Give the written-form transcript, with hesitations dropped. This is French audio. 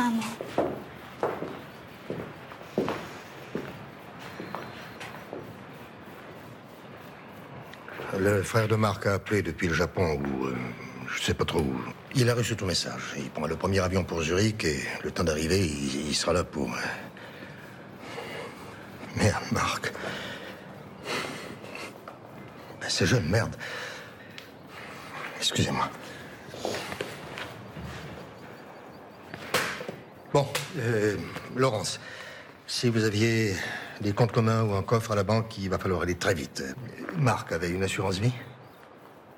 maman. Le frère de Marc a appelé depuis le Japon ou je sais pas trop où. Il a reçu ton message. Il prend le premier avion pour Zurich et le temps d'arriver, il sera là pour... Merde, Marc. Ben, c'est jeune, merde. Excusez-moi. Bon, Laurence, si vous aviez des comptes communs ou un coffre à la banque, il va falloir aller très vite. Marc avait une assurance vie ?